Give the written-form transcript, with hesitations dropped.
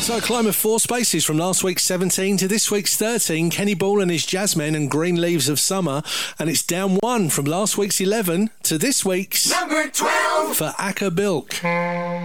So, climb of 4 spaces from last week's 17 to this week's 13. Kenny Ball and his Jazzmen and Green Leaves of Summer. And it's down 1 from last week's 11 to this week's number 12 for Acker Bilk.